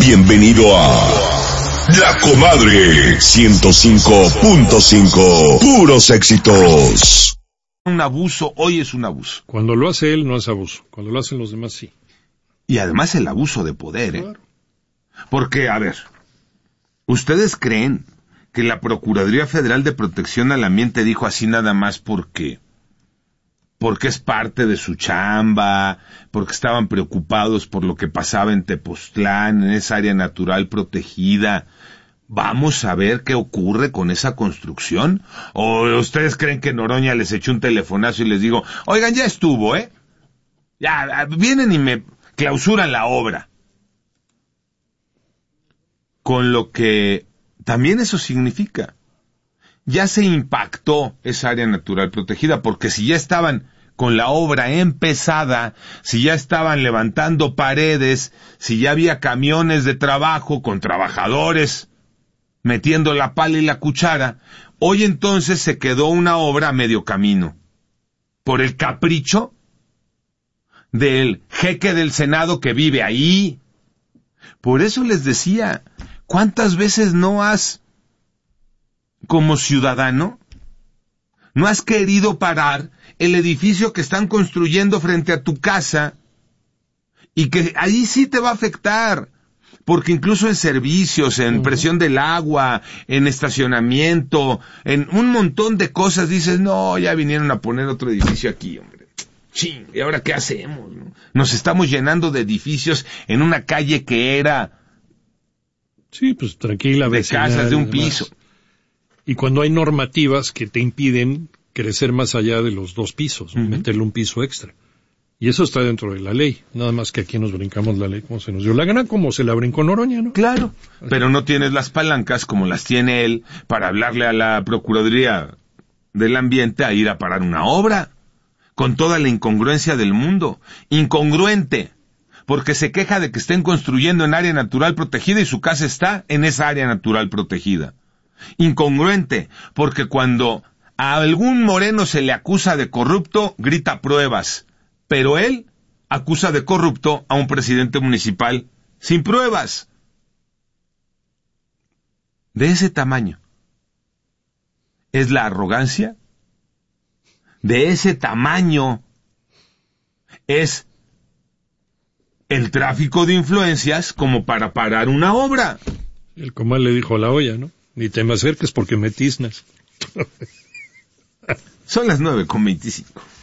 Bienvenido a La Comadre 105.5. Puros éxitos. Un abuso, hoy es un abuso. Cuando lo hace él no es abuso, cuando lo hacen los demás sí. Y además el abuso de poder, Claro. Porque, a ver, ¿ustedes creen que la Procuraduría Federal de Protección al Ambiente dijo así nada más porque es parte de su chamba, porque estaban preocupados por lo que pasaba en Tepoztlán, en esa área natural protegida? ¿Vamos a ver qué ocurre con esa construcción? ¿O ustedes creen que Noroña les echó un telefonazo y les digo, oigan, ya estuvo, ya vienen y me clausuran la obra? Con lo que también eso significa, ya se impactó esa área natural protegida, porque si ya estaban con la obra empezada, si ya estaban levantando paredes, si ya había camiones de trabajo con trabajadores metiendo la pala y la cuchara, hoy entonces se quedó una obra a medio camino, por el capricho del jeque del Senado que vive ahí. Por eso les decía, ¿cuántas veces no has, como ciudadano, no has querido parar el edificio que están construyendo frente a tu casa y que ahí sí te va a afectar? Porque incluso en servicios, en presión del agua, en estacionamiento, en un montón de cosas dices, no, ya vinieron a poner otro edificio aquí, hombre. Ching, ¿y ahora qué hacemos? ¿No? Nos estamos llenando de edificios en una calle que era... Sí, pues tranquila, de casas de un piso. Y cuando hay normativas que te impiden crecer más allá de los 2 pisos, meterle un piso extra. Y eso está dentro de la ley, nada más que aquí nos brincamos la ley como se nos dio la gana, como se la brincó Noroña, ¿no? Claro, pero no tienes las palancas como las tiene él para hablarle a la Procuraduría del Ambiente a ir a parar una obra, con toda la incongruencia del mundo. Incongruente, porque se queja de que estén construyendo en área natural protegida y su casa está en esa área natural protegida. Incongruente, porque cuando a algún moreno se le acusa de corrupto, grita pruebas, pero él acusa de corrupto a un presidente municipal sin pruebas. De ese tamaño es la arrogancia, de ese tamaño es el tráfico de influencias como para parar una obra. El comal le dijo a la olla, ¿no? Ni te me acerques porque me tiznas. Son las 9:25.